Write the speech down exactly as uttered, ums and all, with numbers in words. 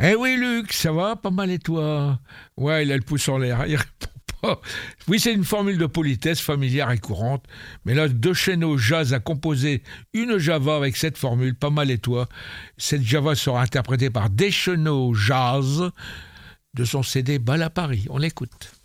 Eh oui, Luc, ça va? Pas mal et toi? Ouais, il a le pouce en l'air, il répond pas. Oui, c'est une formule de politesse familière et courante, mais là, De Cheno Jazz a composé une Java avec cette formule, pas mal et toi. Cette Java sera interprétée par Deschenaux Jazz de son C D Bal à Paris. On l'écoute.